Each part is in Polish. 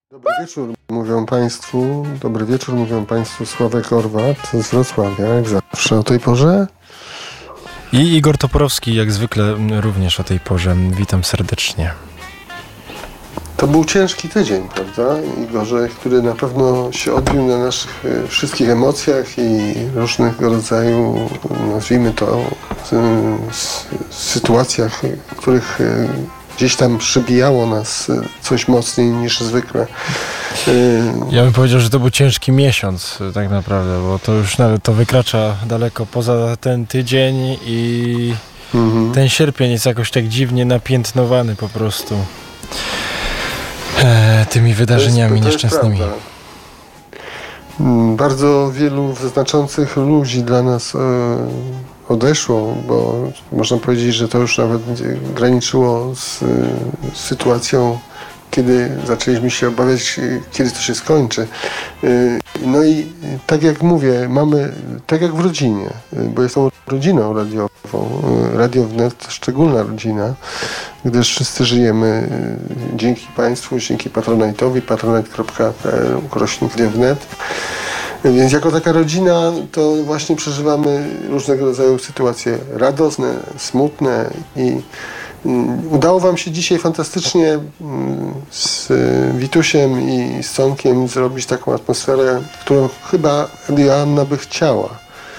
Dobry wieczór, mówią Państwu Sławek Orwat z Wrocławia, jak zawsze o tej porze. I Igor Toporowski, jak zwykle również o tej porze. Witam serdecznie. To był ciężki tydzień, prawda, Igorze, który na pewno się odbił na naszych wszystkich emocjach i różnego rodzaju, nazwijmy to, sytuacjach, w których gdzieś tam przybijało nas coś mocniej niż zwykle. Ja bym powiedział, że to był ciężki miesiąc tak naprawdę, bo to już nawet to wykracza daleko poza ten tydzień i ten sierpień jest jakoś tak dziwnie napiętnowany po prostu tymi wydarzeniami nieszczęsnymi. Bardzo wielu znaczących ludzi dla nas odeszło, bo można powiedzieć, że to już nawet graniczyło z sytuacją, kiedy zaczęliśmy się obawiać, kiedy to się skończy. No i tak jak mówię, mamy, tak jak w rodzinie, bo jestem rodziną radiową, Radio Wnet to szczególna rodzina, gdyż wszyscy żyjemy dzięki Państwu, dzięki Patronite'owi, patronite.pl/wnet. Więc jako taka rodzina to właśnie przeżywamy różnego rodzaju sytuacje radosne, smutne i udało Wam się dzisiaj fantastycznie z Witusiem i z Sonkiem zrobić taką atmosferę, którą chyba Joanna by chciała,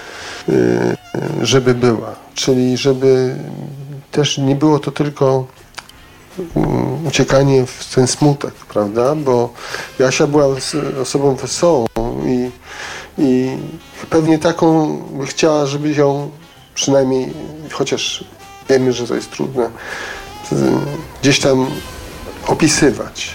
żeby była. Czyli żeby też nie było to tylko uciekanie w ten smutek, prawda? Bo Jasia była osobą wesołą i pewnie taką by chciała, żeby ją przynajmniej, chociaż wiemy, że to jest trudne, gdzieś tam opisywać.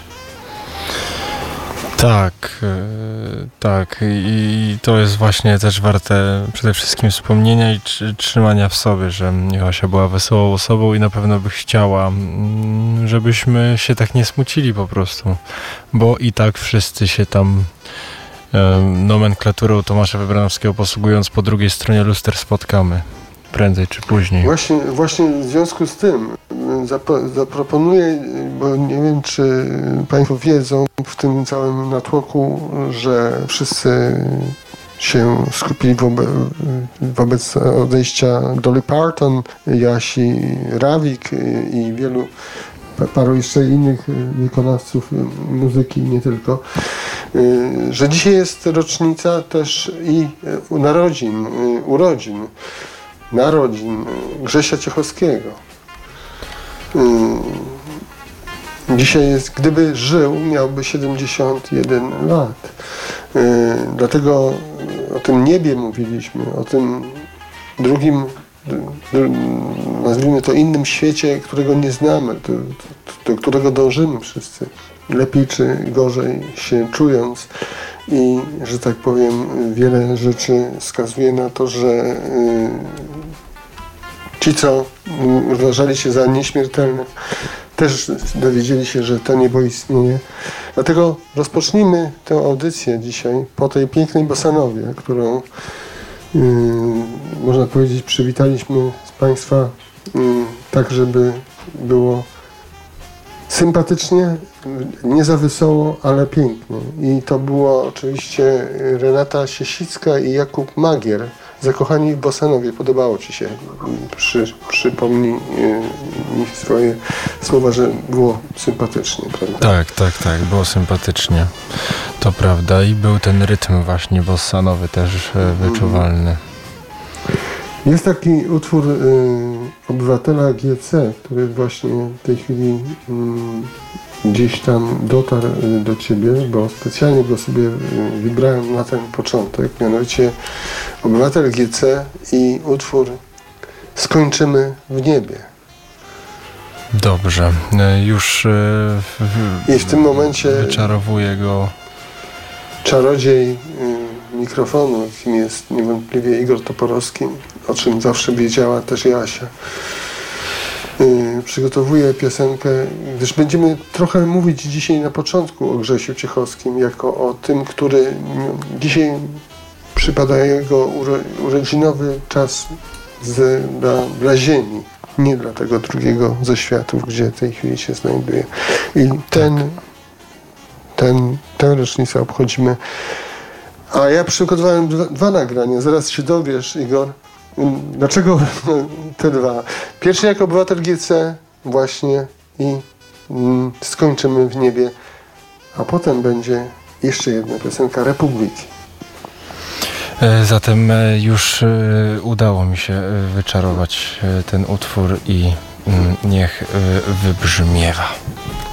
Tak. I to jest właśnie też warte przede wszystkim wspomnienia i trzymania w sobie, że Joasia była wesołą osobą i na pewno by chciała, żebyśmy się tak nie smucili po prostu, bo i tak wszyscy się tam nomenklaturą Tomasza Wybranowskiego posługując po drugiej stronie luster spotkamy. Prędzej czy później. Właśnie w związku z tym zaproponuję, bo nie wiem, czy Państwo wiedzą w tym całym natłoku, że wszyscy się skupili wobec odejścia Dolly Parton, Jasi Rawik i paru jeszcze innych wykonawców muzyki, nie tylko, że dzisiaj jest rocznica też i urodzin Grzesia Ciechowskiego. Dzisiaj jest, gdyby żył, miałby 71 lat. Dlatego o tym niebie mówiliśmy, o tym drugim, nazwijmy to innym świecie, którego nie znamy, do którego dążymy wszyscy. Lepiej czy gorzej się czując. I, że tak powiem, wiele rzeczy wskazuje na to, że ci, co uważali się za nieśmiertelnych, też dowiedzieli się, że to niebo istnieje. Dlatego rozpocznijmy tę audycję dzisiaj po tej pięknej bossanowie, którą można powiedzieć przywitaliśmy z Państwa tak, żeby było sympatycznie, nie za wesoło, ale pięknie. I to było oczywiście Renata Siesicka i Jakub Magier, Zakochani w bossanowie. Podobało Ci się? Przypomnij mi swoje słowa, że było sympatycznie, prawda? Tak, było sympatycznie. To prawda i był ten rytm właśnie bossanowy też wyczuwalny. Jest taki utwór obywatela GC, który właśnie w tej chwili gdzieś tam dotarł do Ciebie, bo specjalnie go sobie wybrałem na ten początek, mianowicie obywatel GC i utwór Skończymy w niebie. Dobrze, już i w tym momencie wyczarowuje go czarodziej mikrofonu, jakim jest niewątpliwie Igor Toporowski, o czym zawsze wiedziała też Jasia. Przygotowuję piosenkę, gdyż będziemy trochę mówić dzisiaj na początku o Grzesiu Ciechowskim, jako o tym, który dzisiaj przypada jego urodzinowy czas dla Ziemi, nie dla tego drugiego ze światów, gdzie w tej chwili się znajduje. I tę rocznicę obchodzimy. A ja przygotowałem dwa nagrania. Zaraz się dowiesz, Igor. Dlaczego te dwa? Pierwszy jako obywatel GC właśnie i skończymy w niebie. A potem będzie jeszcze jedna piosenka Republiki. Zatem już udało mi się wyczarować ten utwór i niech wybrzmiewa.